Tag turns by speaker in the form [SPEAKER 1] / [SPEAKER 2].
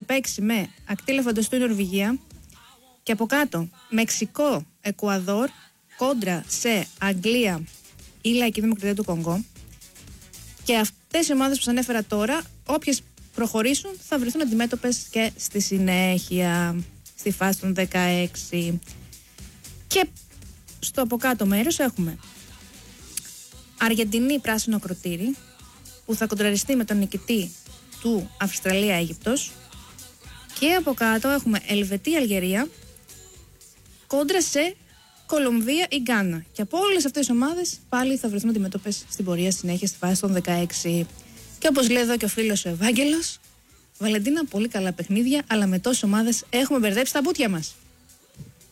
[SPEAKER 1] παίξει με ακτή Ελεφαντοστού η Νορβηγία και από κάτω Μεξικό, Εκουαδόρ κόντρα σε Αγγλία ή Λαϊκή Δημοκρατία του Κονγκό. Και αυτές οι ομάδες που σας ανέφερα τώρα, όποιες προχωρήσουν θα βρεθούν αντιμέτωπες και στη συνέχεια, στη φάση των 16. Και στο από κάτω μέρος έχουμε Αργεντινή πράσινο ακροτήρι που θα κοντραριστεί με τον νικητή του Αυστραλία-Αίγυπτος. Και από κάτω έχουμε Ελβετία-Αλγερία κόντρα σε Κολομβία ή Γκάνα. Και από όλες αυτές τις ομάδες πάλι θα βρεθούν αντιμέτωπες στην πορεία συνέχεια στη φάση των 16. Και όπως λέει εδώ και ο φίλος ο Ευάγγελος, Βαλεντίνα, πολύ καλά παιχνίδια, αλλά με τόσες ομάδες έχουμε μπερδέψει τα μπουτια μας.